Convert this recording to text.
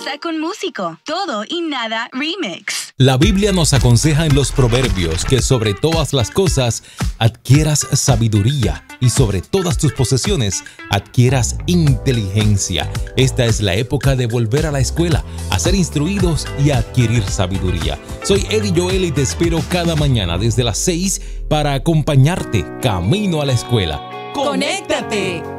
Salsa con Músico. Todo y nada remix. La Biblia nos aconseja en los Proverbios que sobre todas las cosas adquieras sabiduría y sobre todas tus posesiones adquieras inteligencia. Esta es la época de volver a la escuela, a ser instruidos y a adquirir sabiduría. Soy Eddie Joel y te espero cada mañana desde las 6 para acompañarte camino a la escuela. ¡Conéctate!